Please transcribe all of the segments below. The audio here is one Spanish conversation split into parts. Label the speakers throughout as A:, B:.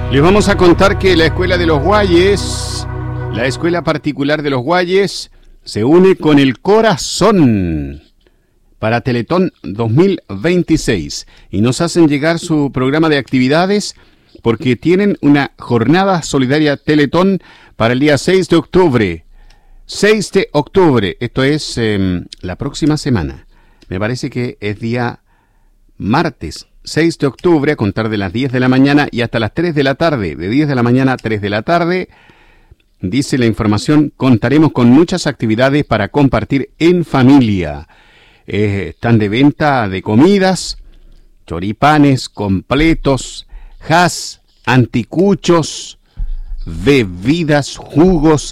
A: Les vamos a contar que la Escuela de los Guayes, la Escuela Particular de los Guayes, se une con el Corazón para Teletón 2026 y nos hacen llegar su programa de actividades porque tienen una jornada solidaria Teletón para el día 6 de octubre. 6 de octubre, esto es la próxima semana. Me parece que es día martes 6 de octubre, a contar de las 10 de la mañana y hasta las 3 de la tarde. De 10 de la mañana a 3 de la tarde, dice la información, contaremos con muchas actividades para compartir en familia. Están de venta de comidas, choripanes completos, jas, anticuchos, bebidas, jugos,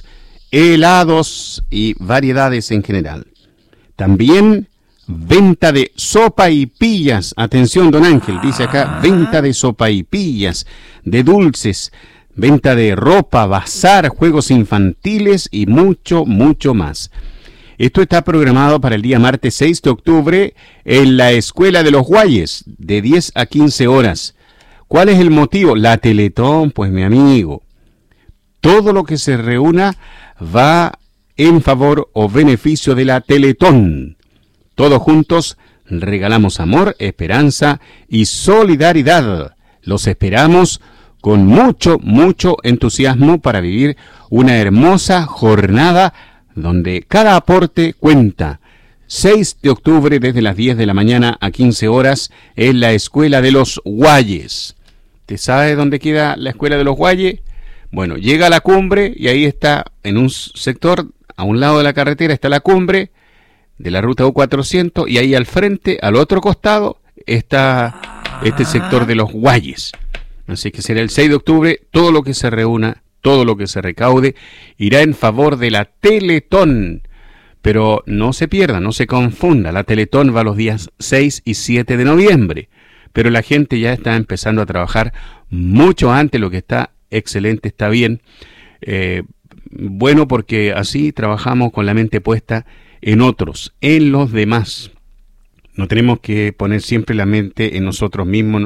A: helados y variedades en general. También venta de sopaipillas. Atención, don Ángel, dice acá, venta de sopaipillas, de dulces, venta de ropa, bazar, juegos infantiles y mucho, mucho más. Esto está programado para el día martes 6 de octubre en la Escuela de los Guayes, de 10 a 15 horas. ¿Cuál es el motivo? La Teletón, pues mi amigo. Todo lo que se reúna va en favor o beneficio de la Teletón. Todos juntos regalamos amor, esperanza y solidaridad. Los esperamos con mucho, mucho entusiasmo para vivir una hermosa jornada donde cada aporte cuenta. 6 de octubre desde las 10 de la mañana a 15 horas en la Escuela de los Guayes. ¿Te sabe dónde queda la Escuela de los Guayes? Bueno, llega a la cumbre y ahí está, en un sector, a un lado de la carretera está la cumbre de la ruta U400 y ahí al frente, al otro costado, está este sector de los Guayes. Así que será el 6 de octubre, todo lo que se reúna, todo lo que se recaude, irá en favor de la Teletón. Pero no se pierda, no se confunda, la Teletón va los días 6 y 7 de noviembre. Pero la gente ya está empezando a trabajar mucho antes, lo que está excelente, está bien. Bueno, porque así trabajamos con la mente puesta en otros, en los demás. No tenemos que poner siempre la mente en nosotros mismos,